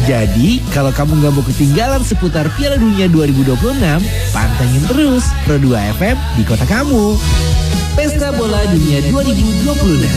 Jadi, kalau kamu nggak mau ketinggalan seputar Piala Dunia 2026, pantengin terus Pro 2 FM di kota kamu. Pesta Bola Dunia 2026.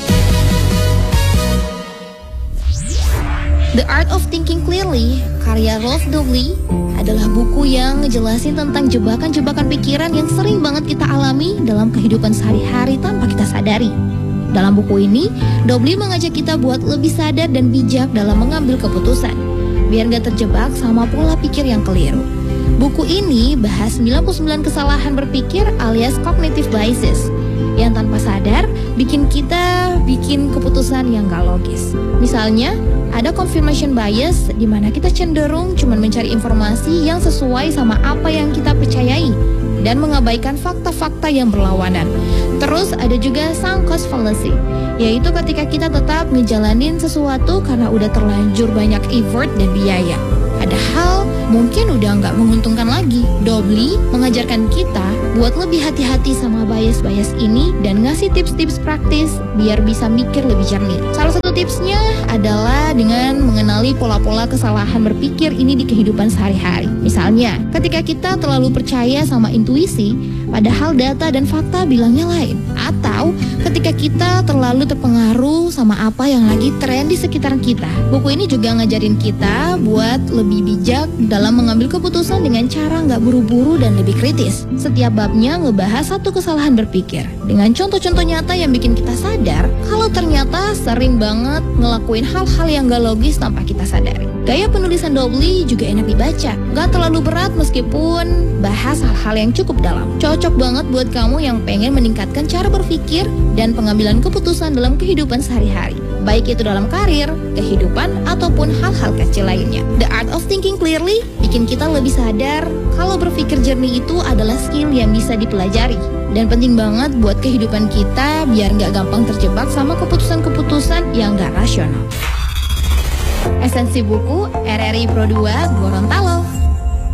The Art of Thinking Clearly, karya Rolf Dovli, adalah buku yang ngejelasin tentang jebakan-jebakan pikiran yang sering banget kita alami dalam kehidupan sehari-hari tanpa kita sadari. Dalam buku ini, Dovli mengajak kita buat lebih sadar dan bijak dalam mengambil keputusan, biar gak terjebak sama pola pikir yang keliru. Buku ini bahas 99 kesalahan berpikir alias cognitive biases, yang tanpa sadar bikin kita bikin keputusan yang gak logis. Misalnya, ada confirmation bias di mana kita cenderung cuma mencari informasi yang sesuai sama apa yang kita percayai dan mengabaikan fakta-fakta yang berlawanan. Terus ada juga sunk cost fallacy, yaitu ketika kita tetap ngejalanin sesuatu karena udah terlanjur banyak effort dan biaya, padahal mungkin udah nggak menguntungkan lagi. Dovli mengajarkan kita buat lebih hati-hati sama bias-bias ini dan ngasih tips-tips praktis biar bisa mikir lebih jernih. Salah satu tipsnya adalah dengan mengenali pola-pola kesalahan berpikir ini di kehidupan sehari-hari. Misalnya, ketika kita terlalu percaya sama intuisi, padahal data dan fakta bilangnya lain. Atau ketika kita terlalu terpengaruh sama apa yang lagi tren di sekitar kita. Buku ini juga ngajarin kita buat lebih bijak dalam mengambil keputusan dengan cara nggak buru-buru dan lebih kritis. Setiap babnya ngebahas satu kesalahan berpikir dengan contoh-contoh nyata yang bikin kita sadar kalau ternyata sering banget ngelakuin hal-hal yang gak logis tanpa kita sadari. Gaya penulisan Dovli juga enak dibaca, gak terlalu berat meskipun bahas hal-hal yang cukup dalam. Cocok banget buat kamu yang pengen meningkatkan cara berpikir dan pengambilan keputusan dalam kehidupan sehari-hari, baik itu dalam karir, kehidupan, ataupun hal-hal kecil lainnya. The Art of Thinking Clearly bikin kita lebih sadar kalau berpikir jernih itu adalah skill yang bisa dipelajari dan penting banget buat kehidupan kita biar gak gampang terjebak sama keputusan-keputusan yang gak rasional. Esensi buku RRI Pro 2 Gorontalo.